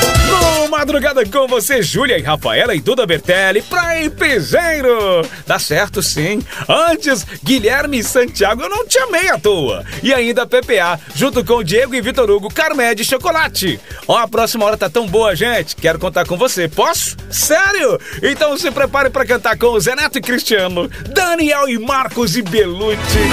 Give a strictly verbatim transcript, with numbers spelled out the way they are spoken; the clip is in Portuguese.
No Madrugada com você, Júlia e Rafaela e Duda Bertelli pra Empejeiro. Dá certo sim. Antes, Guilherme e Santiago, eu não te amei à toa. E ainda P P A, junto com Diego e Vitor Hugo, Carmed Chocolate. Ó, a próxima hora tá tão boa, gente. Quero contar com você. Posso? Sério? Então se prepare pra cantar com o Zé Neto e Cristiano, Daniel e Marcos e Belucci.